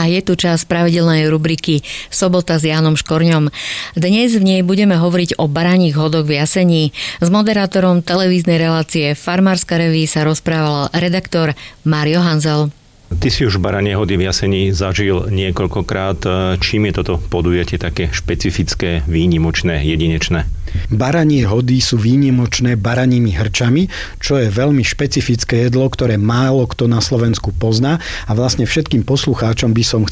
a je tu čas pravidelnej rubriky Sobota s Jánom Škorňom. Dnes v nej budeme hovoriť o baraních hodoch v Jasení. S moderátorom televíznej relácie Farmárska reví sa rozprával redaktor Mário Hanzel. Ty si už baranie hody v Jasení zažil niekoľkokrát. Čím je toto podujatie také špecifické, výnimočné, jedinečné? Baranie hody sú výnimočné baranými hrčami, čo je veľmi špecifické jedlo, ktoré málo kto na Slovensku pozná a vlastne všetkým poslucháčom by som